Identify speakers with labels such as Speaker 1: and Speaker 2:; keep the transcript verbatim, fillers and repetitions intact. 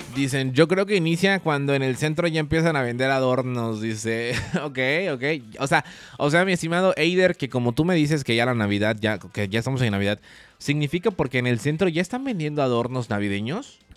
Speaker 1: Dicen, yo creo que inicia cuando en el centro ya empiezan a vender adornos, dice. Ok, ok. O sea, o sea, mi estimado Eider, que como tú me dices que ya la Navidad, ya, que ya estamos en Navidad, ¿significa porque en el centro ya están vendiendo adornos navideños?